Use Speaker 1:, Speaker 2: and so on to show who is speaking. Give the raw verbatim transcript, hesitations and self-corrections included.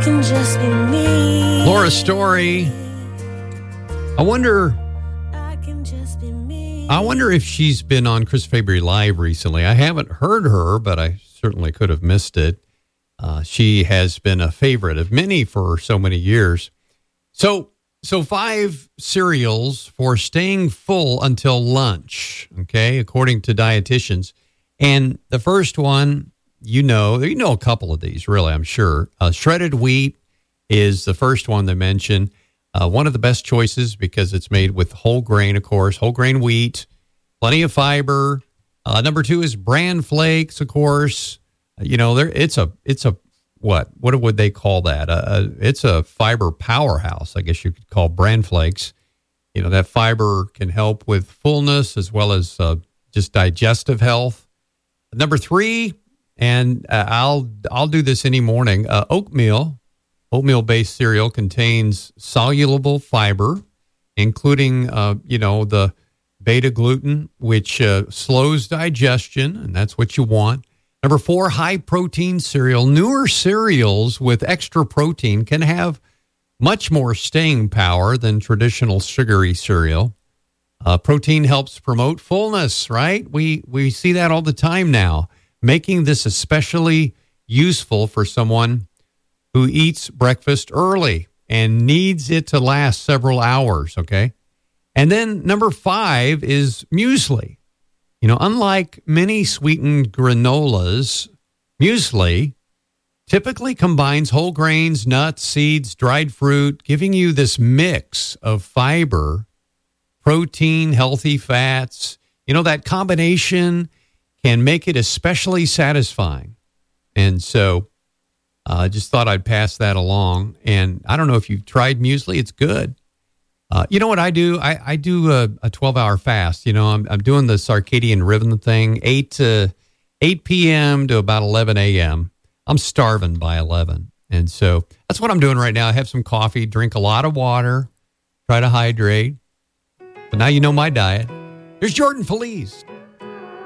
Speaker 1: can just be me.
Speaker 2: Laura Story. I wonder...
Speaker 1: I can just be me.
Speaker 2: I wonder if she's been on Chris Fabry Live recently. I haven't heard her, but I certainly could have missed it. Uh, she has been a favorite of many for so many years. So, so five cereals for staying full until lunch, okay, according to dietitians. And the first one, you know, you know a couple of these, really, I'm sure. Uh, shredded wheat is the first one they mention. Uh, one of the best choices because it's made with whole grain, of course, whole grain wheat, plenty of fiber. Uh, number two is bran flakes, of course. You know, there it's a it's a what what would they call that? Uh, uh, it's a fiber powerhouse, I guess you could call bran flakes. You know, that fiber can help with fullness as well as uh, just digestive health. Number three, and uh, I'll I'll do this any morning. Uh, oatmeal, oatmeal-based cereal contains soluble fiber, including uh, you know the beta glucan, which uh, slows digestion, and that's what you want. Number four, high-protein cereal. Newer cereals with extra protein can have much more staying power than traditional sugary cereal. Uh, protein helps promote fullness, right? We we see that all the time now, making this especially useful for someone who eats breakfast early and needs it to last several hours, okay? And then number five is muesli. You know, unlike many sweetened granolas, muesli typically combines whole grains, nuts, seeds, dried fruit, giving you this mix of fiber, protein, healthy fats. You know, that combination can make it especially satisfying. And so I uh, just thought I'd pass that along. And I don't know if you've tried muesli. It's good. Uh, you know what I do? I, I do a, a twelve-hour fast. You know, I'm, I'm doing the circadian rhythm thing, eight to eight p.m. to about eleven a.m. I'm starving by eleven. And so that's what I'm doing right now. I have some coffee, drink a lot of water, try to hydrate. But now you know my diet. Here's Jordan Feliz.